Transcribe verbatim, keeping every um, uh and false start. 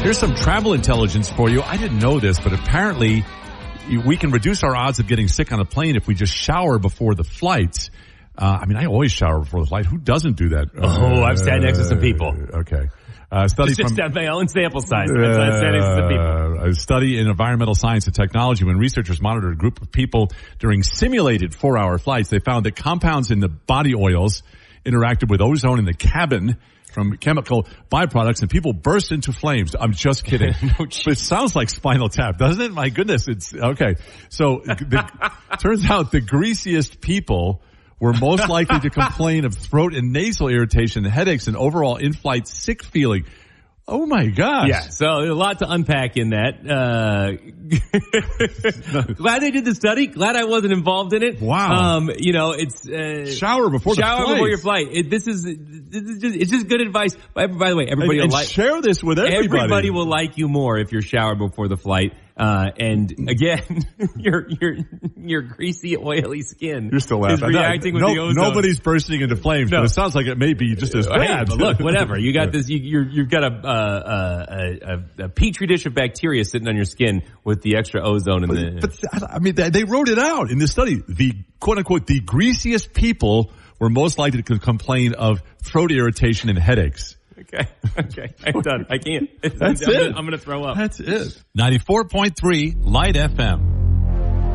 Here's some travel intelligence for you. I didn't know this, but apparently we can reduce our odds of getting sick on a plane if we just shower before the flights. Uh, I mean, I always shower before the flight. Who doesn't do that? Oh, uh, I've sat next to some people. Okay. Uh, study it's just from, at my own sample size. That's why I sat next to some people. A study in environmental science and technology, when researchers monitored a group of people during simulated four-hour flights, they found that compounds in the body oils interacted with ozone in the cabin from chemical byproducts, and people burst into flames. I'm just kidding. No, it sounds like Spinal Tap, doesn't it? My goodness, it's okay. So the, turns out the greasiest people were most likely to complain of throat and nasal irritation, headaches, and overall in-flight sick feeling. Oh my gosh. Yeah, so a lot to unpack in that. Uh, glad they did the study. Glad I wasn't involved in it. Wow. Um, you know, it's, uh, shower before the flight. Shower before your flight. It, this is, this is just, it's just good advice. By, by the way, everybody and, will and like, share this with everybody. Everybody will like you more if you're showered before the flight. Uh, and again, your, your, your greasy, oily skin You're still laughing. is reacting no, with the ozone. Nobody's bursting into flames, no. But it sounds like it may be just as bad. Hey, but look, whatever. You got this, you, you're, you've got a, uh, a, a, a petri dish of bacteria sitting on your skin with the extra ozone in but, the. But, I mean, they wrote it out in this study. The quote unquote, the greasiest people were most likely to complain of throat irritation and headaches. Okay. Okay. I'm done. I can't. That's I'm it. Gonna, I'm going to throw up. That's it. ninety-four point three Light F M.